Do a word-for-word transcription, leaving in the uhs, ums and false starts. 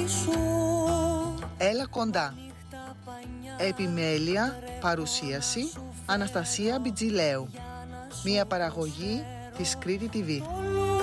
Έλα κοντά. Επιμέλεια, παρουσίαση Αναστασία Μπιτζηλέου. Μια παραγωγή της Κρήτη τι βι.